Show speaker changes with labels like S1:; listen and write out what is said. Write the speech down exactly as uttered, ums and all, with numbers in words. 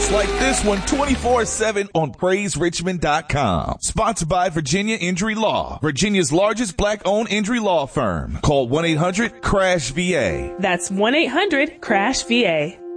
S1: just like this one twenty-four seven on praise richmond dot com. Sponsored by Virginia Injury Law, Virginia's largest black-owned injury law firm. Call one eight hundred crash V A.
S2: That's one eight hundred crash V A.